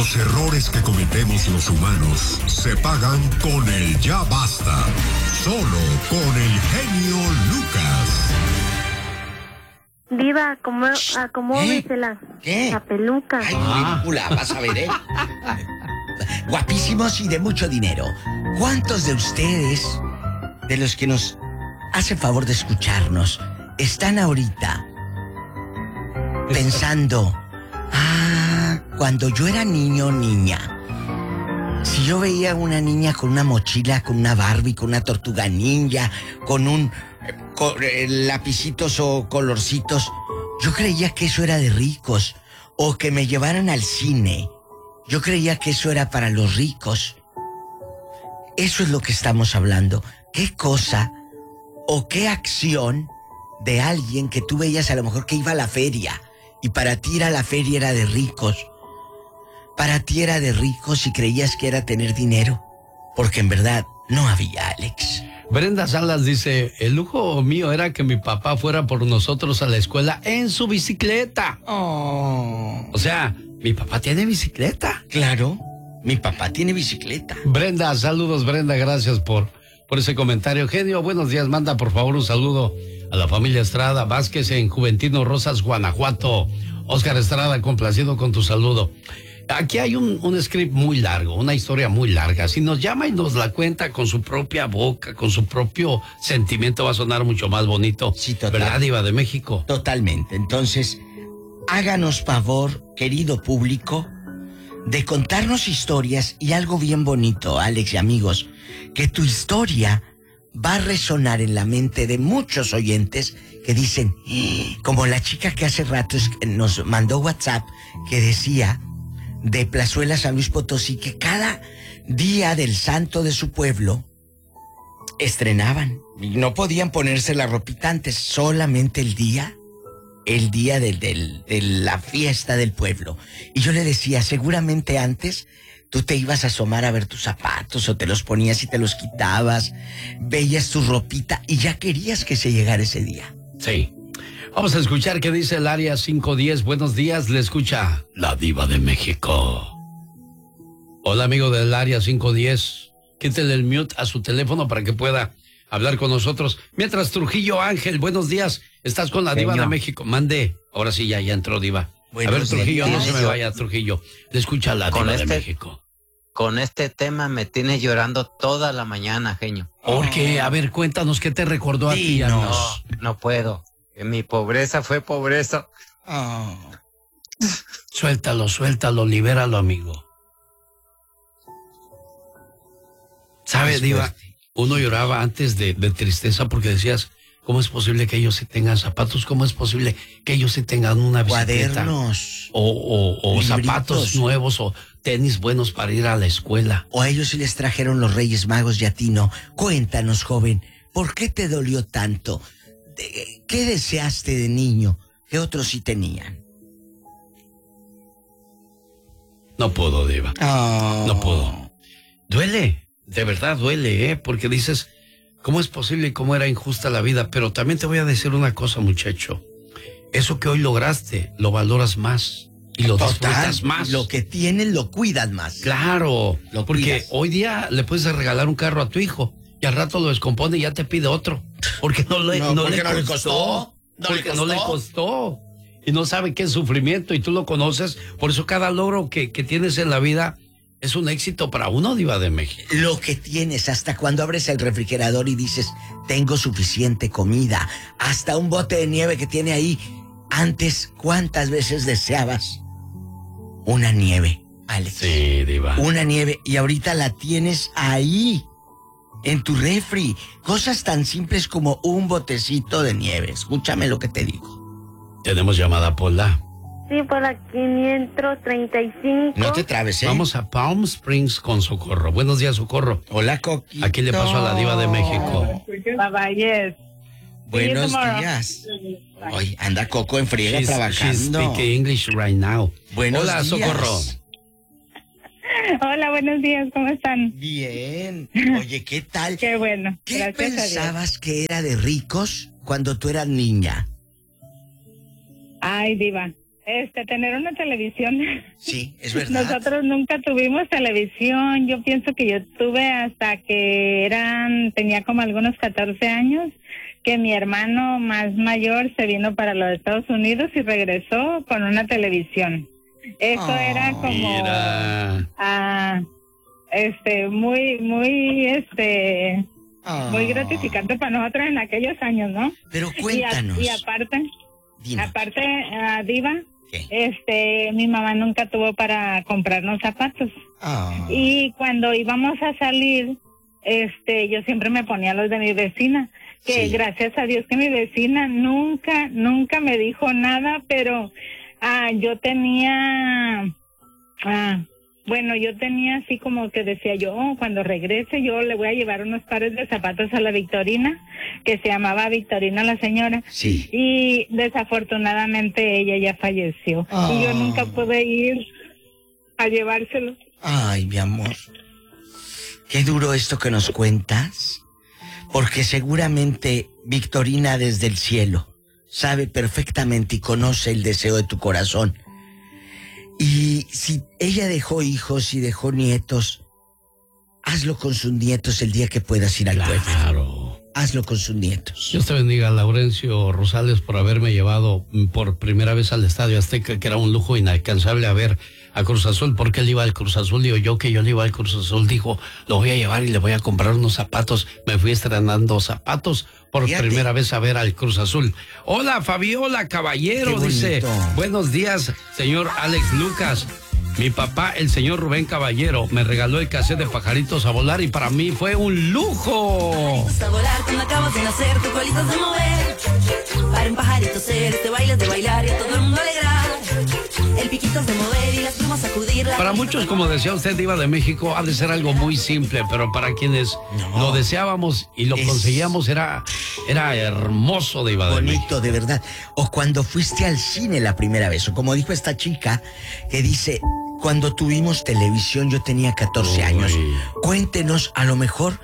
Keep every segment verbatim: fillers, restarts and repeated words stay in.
Los errores que cometemos los humanos se pagan con el ya basta. Solo con el genio Lucas. Diva, acomódesela. ¿Qué? La peluca. Ay, ridícula, vas a ver, ¿eh? Guapísimos y de mucho dinero. ¿Cuántos de ustedes, de los que nos hacen favor de escucharnos, están ahorita pensando, ah, cuando yo era niño o niña, si yo veía una niña con una mochila, con una Barbie, con una tortuga ninja, con un con, eh, lapicitos o colorcitos, yo creía que eso era de ricos? O que me llevaran al cine, yo creía que eso era para los ricos. Eso es lo que estamos hablando. ¿Qué cosa o qué acción de alguien que tú veías a lo mejor que iba a la feria y para ti ir a la feria era de ricos? Para ti era de ricos y creías que era tener dinero, porque en verdad no había, Alex. Brenda Salas dice, el lujo mío era que mi papá fuera por nosotros a la escuela en su bicicleta. Oh. O sea, mi papá tiene bicicleta. Claro, mi papá tiene bicicleta. Brenda, saludos Brenda, gracias por, por ese comentario. Genio, buenos días, manda por favor un saludo a la familia Estrada Vázquez en Juventino Rosas, Guanajuato. Oscar Estrada, complacido con tu saludo. Aquí hay un, un script muy largo, una historia muy larga. Si nos llama y nos la cuenta con su propia boca, con su propio sentimiento, va a sonar mucho más bonito. Sí, total. ¿Verdad, Diva de México? Totalmente. Entonces, háganos favor, querido público, de contarnos historias y algo bien bonito, Alex y amigos, que tu historia va a resonar en la mente de muchos oyentes que dicen, como la chica que hace rato nos mandó WhatsApp, que decía de Plazuela, San Luis Potosí, que cada día del santo de su pueblo estrenaban. Y no podían ponerse la ropita antes, solamente el día, el día del, del, de la fiesta del pueblo. Y yo le decía, seguramente antes tú te ibas a asomar a ver tus zapatos o te los ponías y te los quitabas, veías tu ropita y ya querías que se llegara ese día. Sí. Vamos a escuchar qué dice el área cinco diez. Buenos días, le escucha la Diva de México. Hola, amigo del área cinco diez. Quítele el mute a su teléfono para que pueda hablar con nosotros. Mientras, Trujillo Ángel, buenos días. Estás con la Diva de México. Mande. Ahora sí, ya, ya entró Diva. Buenos a ver, Trujillo, días. No se me vaya, Trujillo. Le escucha la Diva este, de México. Con este tema me tienes llorando toda la mañana, genio. ¿Por qué? A ver, cuéntanos qué te recordó a ti. No, no puedo. Mi pobreza fue pobreza. Oh. Suéltalo, suéltalo, libéralo, amigo. ¿Sabe, Diva? Uno lloraba antes de, de tristeza porque decías, ¿cómo es posible que ellos sí tengan zapatos? ¿Cómo es posible que ellos sí tengan una bicicleta? Cuadernos. O, o, o zapatos nuevos o tenis buenos para ir a la escuela. O a ellos sí les trajeron los Reyes Magos y a ti no. Cuéntanos, joven, ¿por qué te dolió tanto? ¿Qué deseaste de niño que otros sí tenían? No puedo, Diva. Oh. No puedo. Duele, de verdad duele, ¿eh? Porque dices, ¿cómo es posible y cómo era injusta la vida? Pero también te voy a decir una cosa, muchacho. Eso que hoy lograste, lo valoras más y lo Total, disfrutas más. Lo que tienes lo cuidas más. Claro, lo porque cuidas. Hoy día le puedes regalar un carro a tu hijo y al rato lo descompone y ya te pide otro. Porque no le, no, no, le, no costó, le costó. No porque le costó. no le costó. Y no sabe qué es sufrimiento y tú lo conoces. Por eso cada logro que, que tienes en la vida es un éxito para uno, Diva de México. Lo que tienes, hasta cuando abres el refrigerador y dices, tengo suficiente comida. Hasta un bote de nieve que tiene ahí. Antes, ¿cuántas veces deseabas una nieve, Alex? Sí, Diva. Una nieve y ahorita la tienes ahí. En tu refri, cosas tan simples como un botecito de nieve. Escúchame lo que te digo. Tenemos llamada, Pola. Sí, por la quinientos treinta y cinco. No te trabes, ¿eh? Vamos a Palm Springs con Socorro. Buenos días, Socorro. Hola, Coquito. Aquí le paso a la Diva de México. Bye bye, yes. Buenos días. Hoy anda Coco en friega she's, trabajando. She's speaking English right now. Buenos Hola, días. Socorro. Hola, buenos días, ¿cómo están? Bien. Oye, ¿qué tal? Qué bueno. ¿Qué Gracias pensabas que era de ricos cuando tú eras niña? Ay, Diva, Este, tener una televisión. Sí, es verdad. Nosotros nunca tuvimos televisión. Yo pienso que yo tuve hasta que eran, tenía como algunos catorce años, que mi hermano más mayor se vino para los Estados Unidos y regresó con una televisión. Eso Oh, era como, Mira. ah, este, muy, muy, este, Oh. muy gratificante para nosotros en aquellos años, ¿no? Pero Y, a- cuéntanos. y aparte, Dinos. aparte, ah, Diva, ¿Qué? este, mi mamá nunca tuvo para comprarnos zapatos. Oh. Y cuando íbamos a salir, este, yo siempre me ponía los de mi vecina, que Sí. gracias a Dios que mi vecina nunca, nunca me dijo nada, pero ah, yo tenía, ah, bueno, yo tenía así como que decía yo, oh, cuando regrese yo le voy a llevar unos pares de zapatos a la Victorina, que se llamaba Victorina la señora. Sí. Y desafortunadamente ella ya falleció. Oh. Y yo nunca pude ir a llevárselo. Ay, mi amor. Qué duro esto que nos cuentas, porque seguramente Victorina desde el cielo sabe perfectamente y conoce el deseo de tu corazón. Y si ella dejó hijos y dejó nietos, hazlo con sus nietos el día que puedas ir al pueblo. Claro. Hazlo con sus nietos. Dios te bendiga, Laurencio Rosales, por haberme llevado por primera vez al Estadio Azteca, que era un lujo inalcanzable a ver a Cruz Azul, porque él iba al Cruz Azul, digo yo que yo le iba al Cruz Azul, dijo, lo voy a llevar y le voy a comprar unos zapatos. Me fui estrenando zapatos por Fíjate. primera vez a ver al Cruz Azul. Hola, Fabiola Caballero, Qué dice, bonito. buenos días, señor Alex Lucas. Mi papá, el señor Rubén Caballero, me regaló el cassette de Pajaritos a Volar y para mí fue un lujo. A volar cuando acabas de nacer, tu colita de mover. Para un pajarito ser, este baile de bailar y a todo el mundo alegrar. El piquito es de mover y las plumas sacudir. la Para colita muchos, de como mover. decía usted, Diva de México, ha de ser algo muy simple, pero para quienes No. lo deseábamos y lo Es- conseguíamos era, era hermoso, Diva de México. Bonito, de verdad. O cuando fuiste al cine la primera vez, o como dijo esta chica que dice, cuando tuvimos televisión yo tenía catorce Uy. años. Cuéntenos, a lo mejor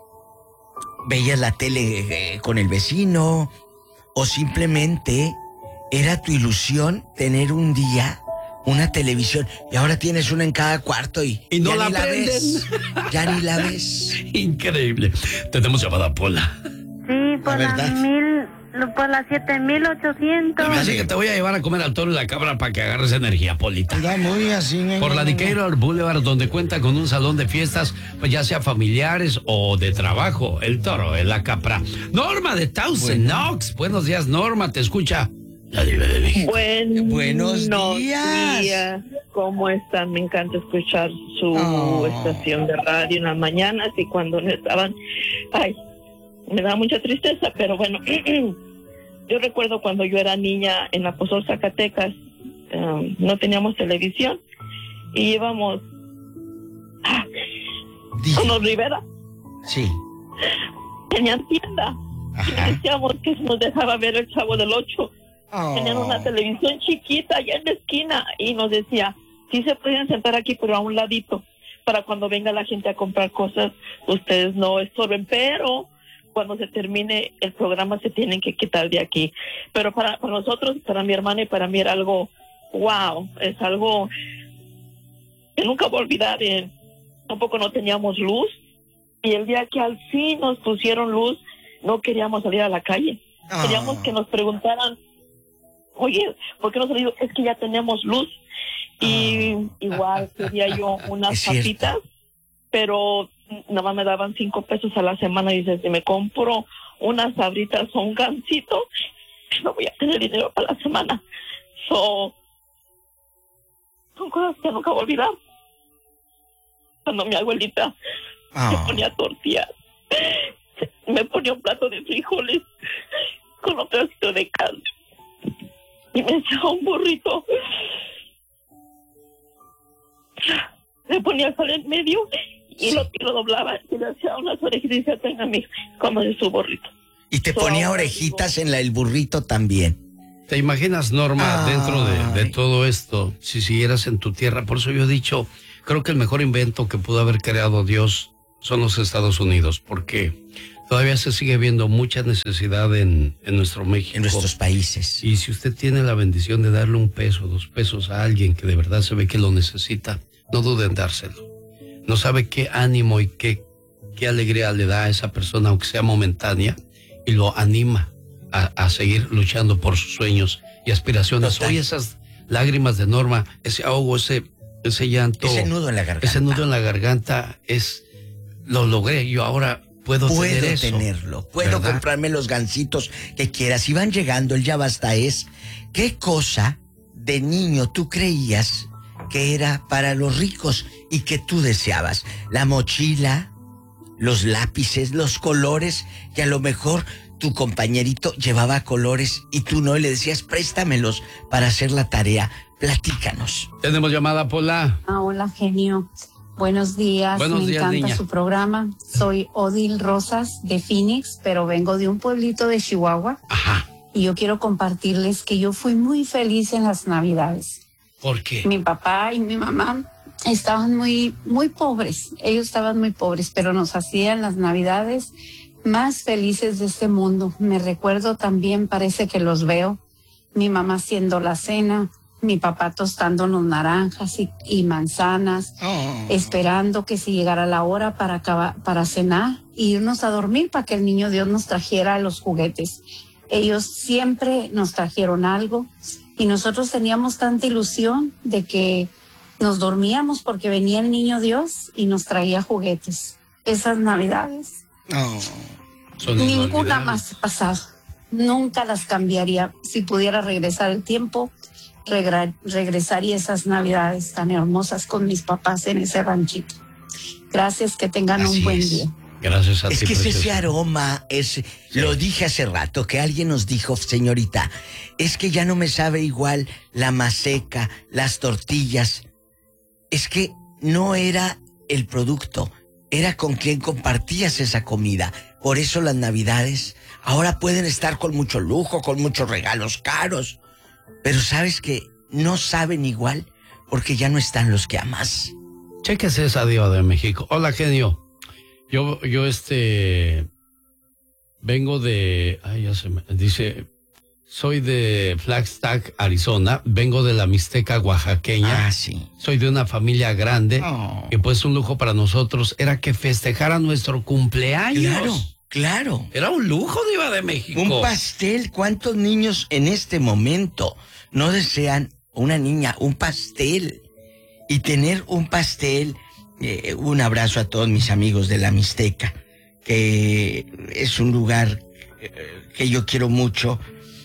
veías la tele eh, con el vecino, o simplemente era tu ilusión tener un día una televisión y ahora tienes una en cada cuarto y, Y no ya la ni la prenden. ves. Ya ni la ves. Increíble. Tenemos llamada Pola. Sí, por La la verdad. mil, por las siete mil ochocientos. Así que te voy a llevar a comer al toro y la cabra para que agarres energía, Polita. muy así. Por la Decatur Boulevard, donde cuenta con un salón de fiestas, pues ya sea familiares o de trabajo. El toro, el la capra. Norma de Thousand Knox. Buenos días, Norma. Te escucha la Diva de México. Buenos, Buenos días. días. ¿Cómo están? Me encanta escuchar su Oh. estación de radio en las mañanas y cuando no estaban. Ay, me da mucha tristeza, pero bueno. Yo recuerdo cuando yo era niña en Apóstol Zacatecas, um, no teníamos televisión y íbamos ah, Dice- con los Rivera, Sí. tenían tienda. Y Ajá. decíamos que se nos dejaba ver el Chavo del Ocho. Tenían Oh. una televisión chiquita allá en la esquina y nos decía, sí se pueden sentar aquí, pero a un ladito, para cuando venga la gente a comprar cosas, ustedes no estorben, pero cuando se termine el programa se tienen que quitar de aquí. Pero para, para nosotros, para mi hermana y para mí era algo, wow, es algo que nunca voy a olvidar. Eh, tampoco no teníamos luz y el día que al fin nos pusieron luz, no queríamos salir a la calle. Oh. Queríamos que nos preguntaran, oye, ¿por qué no salido? Es que ya tenemos luz. Y igual quería yo Es unas cierto. papitas, pero nada más me daban cinco pesos a la semana. Y dices, si me compro unas sabritas o un gansito, no voy a tener dinero para la semana. So, son cosas que nunca voy a olvidar. Cuando mi abuelita me Oh. ponía tortillas, me ponía un plato de frijoles con un pedacito de carne y me echaba un burrito, le ponía sal en medio y lo, y lo doblaba y le hacía unas orejitas y decía, tenga mi, como de su burrito. Y te ponía So, orejitas en la, el burrito también. ¿Te imaginas, Norma, Ay. dentro de, de todo esto, si siguieras en tu tierra? Por eso yo he dicho, creo que el mejor invento que pudo haber creado Dios son los Estados Unidos, porque Todavía se sigue viendo mucha necesidad en, en nuestro México. En nuestros países. Y si usted tiene la bendición de darle un peso, dos pesos a alguien que de verdad se ve que lo necesita, no dude en dárselo. No sabe qué ánimo y qué, qué alegría le da a esa persona, aunque sea momentánea, y lo anima a, a seguir luchando por sus sueños y aspiraciones. Total. Hoy esas lágrimas de Norma, ese ahogo, ese, ese llanto. Ese nudo en la garganta. Ese nudo en la garganta es, lo logré, yo ahora puedo, Puedo tener eso. tenerlo, puedo ¿verdad? comprarme los gancitos que quieras. Si van llegando, el ya basta es, ¿qué cosa de niño tú creías que era para los ricos y que tú deseabas? La mochila, los lápices, los colores, que a lo mejor tu compañerito llevaba colores y tú no, y le decías, préstamelos para hacer la tarea. Platícanos. Tenemos llamada, Pola. Ah, hola, genio. Buenos días. Buenos Me días, encanta niña. su programa. Soy Odil Rosas de Phoenix, pero vengo de un pueblito de Chihuahua. Ajá. Y yo quiero compartirles que yo fui muy feliz en las Navidades. ¿Por qué? Mi papá y mi mamá estaban muy, muy pobres. Ellos estaban muy pobres, pero nos hacían las Navidades más felices de este mundo. Me recuerdo también, parece que los veo, mi mamá haciendo la cena, mi papá tostándonos naranjas y, y manzanas, Oh. esperando que se llegara la hora para acabar, para cenar e irnos a dormir para que el niño Dios nos trajera los juguetes. Ellos siempre nos trajeron algo y nosotros teníamos tanta ilusión de que nos dormíamos porque venía el niño Dios y nos traía juguetes. Esas Navidades, Oh. Son ninguna inolvidables. más ha pasado. Nunca las cambiaría. Si pudiera regresar el tiempo, regra- regresaría esas Navidades tan hermosas con mis papás en ese ranchito. Gracias, que tengan Así un buen es. día. Gracias a Es ti, que es ese preciosa. aroma, es, lo dije hace rato, que alguien nos dijo, señorita, es que ya no me sabe igual la maseca, las tortillas. Es que no era el producto, era con quien compartías esa comida. Por eso las Navidades ahora pueden estar con mucho lujo, con muchos regalos caros. Pero sabes que no saben igual porque ya no están los que amas. Chéquese esa diva de México. Hola, genio. Yo, yo este, vengo de, ay, ya se me, dice, soy de Flagstaff, Arizona, vengo de la Mixteca oaxaqueña. Ah, sí. Soy de una familia grande Oh. y pues un lujo para nosotros era que festejara nuestro cumpleaños. Claro, claro. Era un lujo, diva de México. Un pastel. ¿Cuántos niños en este momento no desean una niña, un pastel? Y tener un pastel, eh, un abrazo a todos mis amigos de la Mixteca, que es un lugar eh, que yo quiero mucho.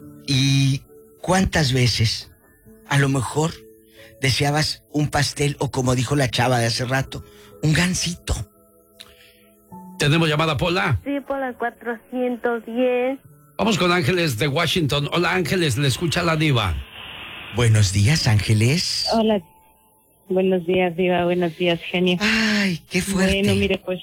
Y cuántas veces, a lo mejor, deseabas un pastel o, como dijo la chava de hace rato, un gansito. Tenemos llamada, Pola. Sí, por la cuatrocientos diez. Vamos con Ángeles de Washington. Hola, Ángeles, le escucha la diva. Buenos días, Ángeles. Hola, buenos días, Diva, buenos días, genio. Ay, qué fuerte. Bueno, mire, pues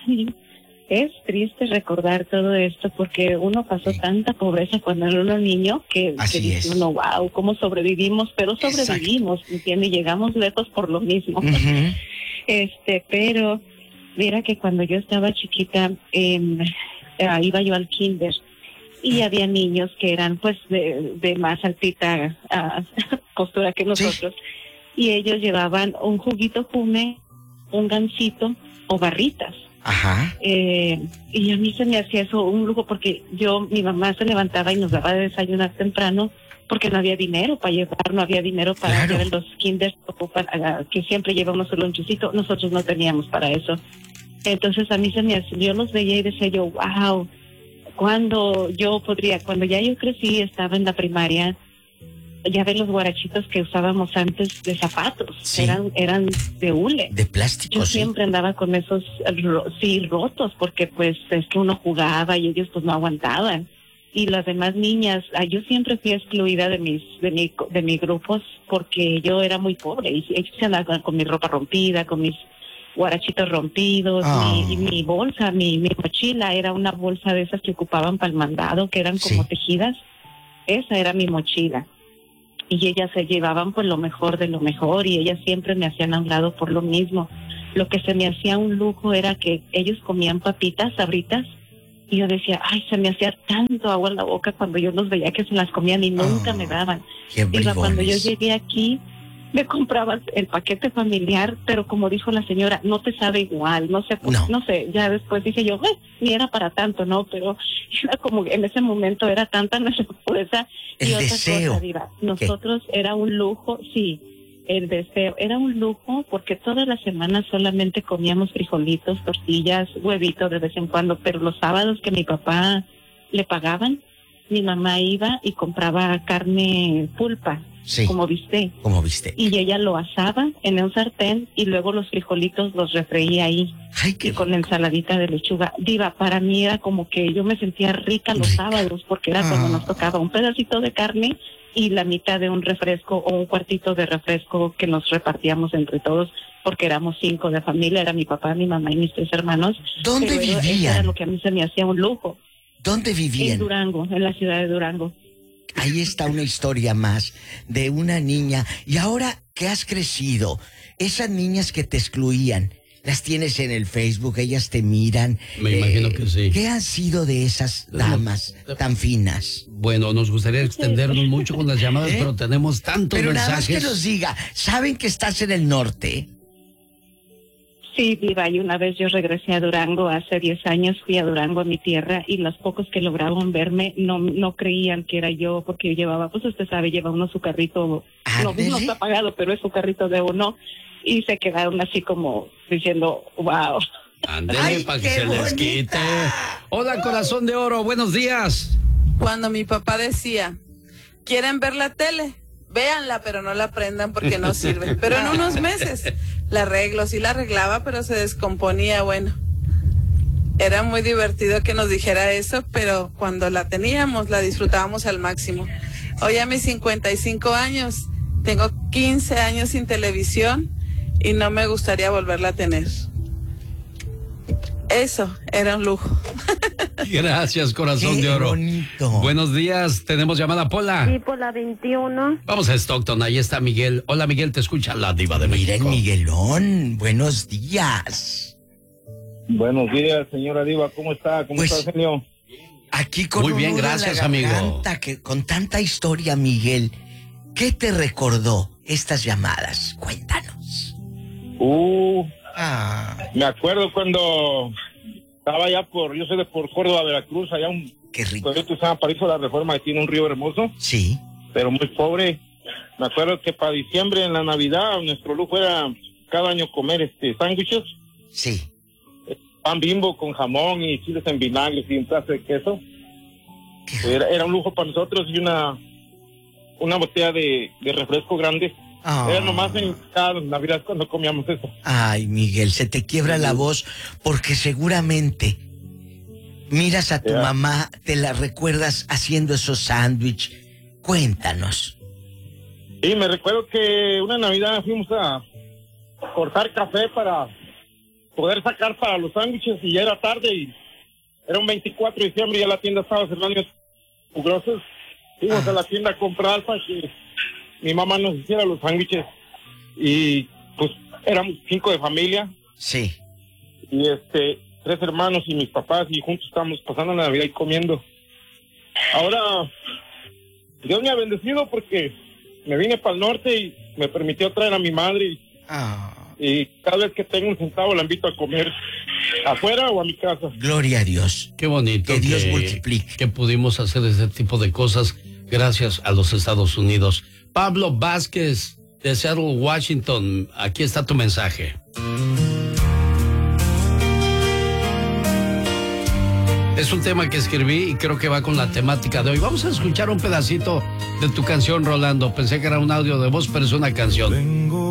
es triste recordar todo esto porque uno pasó Sí. tanta pobreza cuando era uno niño que, Así que dice es. uno, wow, cómo sobrevivimos, pero sobrevivimos, ¿entiende? Llegamos lejos por lo mismo. Ujú. Este, pero mira que cuando yo estaba chiquita, eh, eh, iba yo al kinder y había niños que eran pues de, de más altita ah, postura que nosotros y ellos llevaban un juguito jume, un gansito o barritas. Ajá. Eh, y a mí se me hacía eso un lujo porque yo, mi mamá se levantaba y nos daba de desayunar temprano porque no había dinero para llevar, no había dinero para Claro. llevar los kinders para, que siempre llevamos un lonchecito, nosotros no teníamos para eso. Entonces a mí se me hacía, yo los veía y decía yo, wow, cuando yo podría, cuando ya yo crecí, estaba en la primaria, ya ves los guarachitos que usábamos antes de zapatos, Sí. eran eran de hule. De plástico, Yo sí. siempre andaba con esos, ro- sí, rotos, porque pues es que uno jugaba y ellos pues no aguantaban. Y las demás niñas, ah, yo siempre fui excluida de mis, de mi, co- de mis grupos porque yo era muy pobre y ellos se andaban con mi ropa rompida, con mis guarachitos rompidos, Oh. mi, mi bolsa, mi, mi mochila era una bolsa de esas que ocupaban para el mandado, que eran como Sí. tejidas. Esa era mi mochila. Y ellas se llevaban pues lo mejor de lo mejor y ellas siempre me hacían a un lado por lo mismo. Lo que se me hacía un lujo era que ellos comían papitas, sabritas, Y yo decía, ay, se me hacía tanto agua en la boca cuando yo los veía que se las comían y nunca Oh, me daban. qué Diva, cuando yo bribones. llegué aquí, me comprabas el paquete familiar, pero como dijo la señora, no te sabe igual, no sé, No. no sé, ya después dije yo, "Ay, ni era para tanto, ¿no?" Pero era como, en ese momento era tanta nuestra pobreza. Y El otra deseo. cosa, Diva, nosotros era un lujo, sí, el deseo, era un lujo porque todas las semanas solamente comíamos frijolitos, tortillas, huevitos de vez en cuando, pero los sábados que mi papá le pagaban, mi mamá iba y compraba carne pulpa, Sí. como bistec, Como viste. y ella lo asaba en un sartén y luego los frijolitos los refreía ahí. Ay, qué Y con la ensaladita de lechuga. Diva, para mí era como que yo me sentía rica los Rica. sábados porque era cuando Ah. nos tocaba un pedacito de carne y la mitad de un refresco o un cuartito de refresco que nos repartíamos entre todos porque éramos cinco de familia, era mi papá, mi mamá y mis tres hermanos. ¿Dónde Pero eso vivían? era lo que a mí se me hacía un lujo. ¿Dónde En vivían? Durango, en la ciudad de Durango. Ahí está una historia más de una niña. Y ahora que has crecido, esas niñas que te excluían, las tienes en el Facebook, ellas te miran. Me imagino que sí. ¿Qué han sido de esas damas tan finas? Bueno, nos gustaría extendernos mucho con las llamadas, ¿Eh? pero tenemos tantos Pero nada más mensajes. que nos diga, ¿saben que estás en el norte? Sí, Diva, y una vez yo regresé a Durango, hace diez años fui a Durango, a mi tierra, y los pocos que lograban verme no no creían que era yo, porque yo llevaba, pues usted sabe, lleva uno su carrito, no, Ándele. no está pagado, pero es su carrito de uno, y se quedaron así como diciendo, wow. Ándele Ay, para que qué se les bonita. quite. Hola, corazón de oro, buenos días. Cuando mi papá decía, ¿quieren ver la tele? Véanla, pero no la prendan porque no sirve. Pero en unos meses la arreglo, sí la arreglaba, pero se descomponía, bueno. Era muy divertido que nos dijera eso, pero cuando la teníamos, la disfrutábamos al máximo. Hoy a mis cincuenta y cinco años, tengo quince años sin televisión y no me gustaría volverla a tener. Eso era un lujo. Gracias, corazón Qué de oro. bonito. Buenos días, tenemos llamada Pola. Sí, por la veintiuno. Vamos a Stockton, ahí está Miguel. Hola, Miguel, te escucha la diva de Mira el México. Miguelón, buenos días. Buenos días, señora Diva, ¿cómo está? ¿Cómo Pues- está, genio? Aquí con Muy un bien, nudo en la gracias, amigo. garganta, que con tanta historia, Miguel, ¿qué te recordó estas llamadas? Cuéntanos. Uh, Ah, me acuerdo cuando estaba allá por, yo soy de por Córdoba, Veracruz, allá un qué rico. pueblito que se llama Paraíso de la Reforma, que tiene un río hermoso, Sí, pero muy pobre. Me acuerdo que para diciembre, en la Navidad, nuestro lujo era cada año comer este sándwiches, sí. pan Bimbo con jamón y chiles en vinagre y un pedazo de queso. Qué Era, era un lujo para nosotros y una una botella de, de refresco grande. Ah. Era nomás en cada Navidad cuando comíamos eso. Ay, Miguel, se te quiebra la voz porque seguramente miras a tu Ya. mamá, te la recuerdas haciendo esos sándwiches. Cuéntanos. Sí, me recuerdo que una Navidad fuimos a cortar café para poder sacar para los sándwiches y ya era tarde y era un veinticuatro de diciembre y ya la tienda estaba cerrando mugrosos. Fuimos Ah. a la tienda a comprar para que mi mamá nos hiciera los sándwiches y pues éramos cinco de familia Sí. y este tres hermanos y mis papás y juntos estábamos pasando la Navidad y comiendo. Ahora Dios me ha bendecido porque me vine para el norte y me permitió traer a mi madre y, Ah, y cada vez que tengo un centavo la invito a comer afuera o a mi casa. gloria a Dios. Qué bonito Que Dios multiplique. que pudimos hacer ese tipo de cosas gracias a los Estados Unidos. Pablo Vázquez, de Seattle, Washington, aquí está tu mensaje. Es un tema que escribí y creo que va con la temática de hoy. Vamos a escuchar un pedacito de tu canción, Rolando. Pensé que era un audio de voz, pero es una canción.